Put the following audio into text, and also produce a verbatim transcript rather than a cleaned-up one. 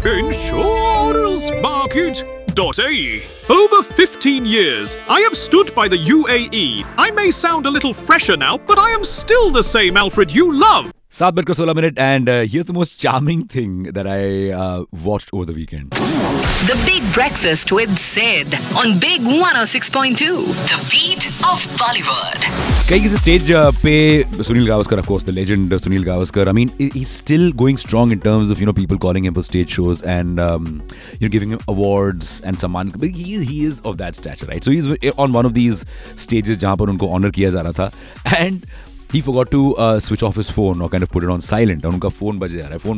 Insurance Market. A E. Over fifteen years, I have stood by the U A E. I may sound a little fresher now, but I am still the same Alfred you love. सात बजकर सोलह minute and here's the most charming thing that I watched over the weekend. The Big Breakfast with Sid on Big one oh six point two. The beat of Bollywood. कई किसी stage पे Sunil Gavaskar, of course, the legend Sunil Gavaskar. I mean, he's still going strong in terms of, you know, people calling him for stage shows and um, you know, giving him awards and सम्मान. But he he is of that stature, right? So he's on one of these stages जहाँ पर उनको honor किया जा रहा था and he forgot to uh, switch off his phone or kind of put it on silent. और उनका phone बज जा रहा है. phone